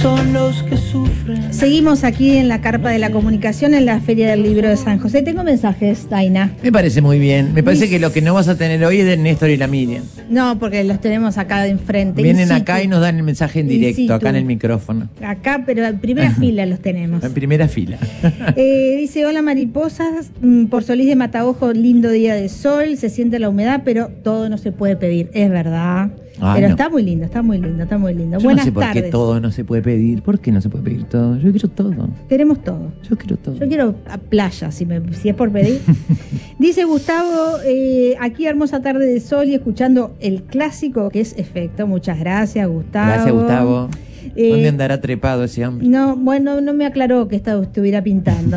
Son los que sufren. Seguimos aquí en la Carpa de la Comunicación en la Feria del Libro de San José. Tengo mensajes, Daina. Me parece muy bien. Me parece que lo que no vas a tener hoy es de Néstor y la Miriam. No, porque los tenemos acá de enfrente. Vienen acá y nos dan el mensaje en directo, acá en el micrófono. Acá, pero en primera fila los tenemos. En primera fila. Dice, hola mariposas, por Solís de Mataojo, lindo día de sol, se siente la humedad, pero todo no se puede pedir, es verdad. Pero no. Está muy lindo, está muy lindo, está muy lindo. Yo Buenas no sé por tardes. qué todo no se puede pedir. ¿Por qué no se puede pedir todo? Yo quiero todo. Queremos todo. Yo quiero todo. Yo quiero a playa, si es por pedir. Dice Gustavo, aquí hermosa tarde de sol y escuchando el clásico que es Efecto. Muchas gracias, Gustavo. Gracias, Gustavo. ¿Dónde andará trepado ese hombre? No, bueno, no me aclaró que estuviera pintando.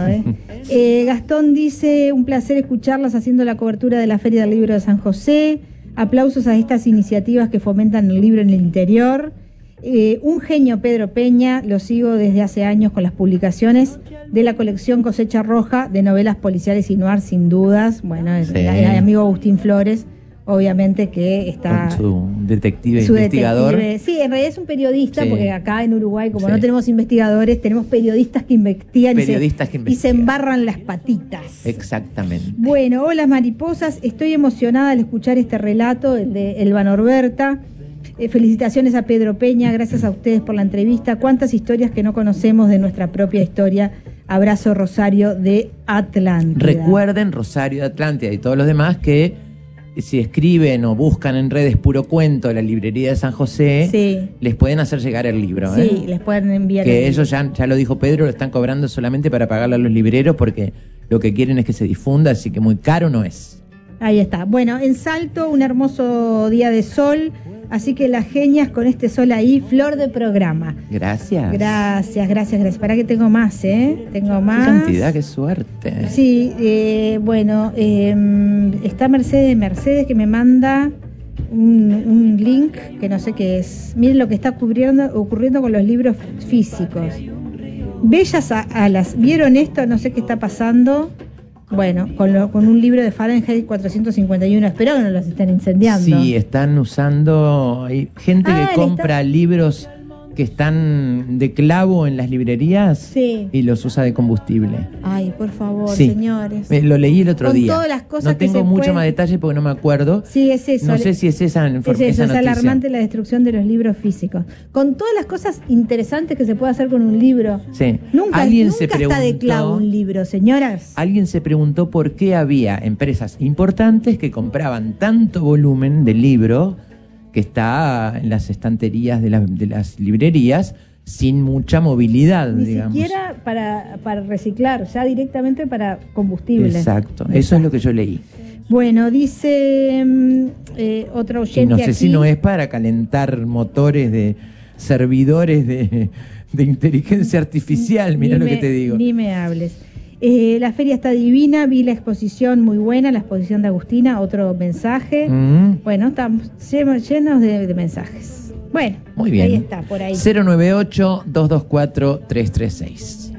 Gastón dice, un placer escucharlas haciendo la cobertura de la Feria del Libro de San José. Aplausos a estas iniciativas que fomentan el libro en el interior. Un genio Pedro Peña, lo sigo desde hace años con las publicaciones de la colección Cosecha Roja de novelas policiales y noir, sin dudas. Bueno, sí. El amigo Agustín Flores, obviamente que está... Con su detective investigador. Sí, en realidad es un periodista, sí. Porque acá en Uruguay, como no tenemos investigadores, tenemos periodistas que investigan y se embarran las patitas. Exactamente. Bueno, hola mariposas, estoy emocionada al escuchar este relato, el de Elba Norberta. Felicitaciones a Pedro Peña, gracias a ustedes por la entrevista. Cuántas historias que no conocemos de nuestra propia historia. Abrazo, Rosario de Atlántida. Recuerden, Rosario de Atlántida y todos los demás, que si escriben o buscan en redes Puro Cuento de la librería de San José, les pueden hacer llegar el libro. Sí, les pueden enviar. Que eso ya lo dijo Pedro, lo están cobrando solamente para pagarle a los libreros porque lo que quieren es que se difunda, así que muy caro no es. Ahí está. Bueno, en Salto, un hermoso día de sol, así que las genias con este sol ahí, flor de programa. Gracias. Gracias. Para que tengo más, Tengo más. Qué cantidad, qué suerte. Sí, bueno, está Mercedes que me manda un link que no sé qué es. Miren lo que está ocurriendo con los libros físicos. Bellas alas. ¿Vieron esto? No sé qué está pasando. Bueno, con un libro de Fahrenheit 451, espero que no los estén incendiando. Sí, están usando, hay gente que compra libros que están de clavo en las librerías y los usa de combustible. Ay, por favor, señores. Lo leí el otro día. Todas las cosas no tengo mucho más detalle porque no me acuerdo. Sí, es eso. No sé si es esa noticia. Es alarmante la destrucción de los libros físicos. Con todas las cosas interesantes que se puede hacer con un libro. Sí. Nunca está de clavo un libro, señoras. Alguien se preguntó por qué había empresas importantes que compraban tanto volumen de libro que está en las estanterías de las librerías sin mucha movilidad, digamos. Ni siquiera para reciclar, ya directamente para combustible. Exacto, eso es lo que yo leí. Bueno, dice otro oyente y no sé aquí, si no es para calentar motores de servidores de inteligencia artificial, mira lo que te digo. Ni me hables. La feria está divina, vi la exposición muy buena, la exposición de Agustina, otro mensaje. Bueno, estamos llenos de mensajes. Bueno, muy bien. Ahí está, por ahí. 098-224-336.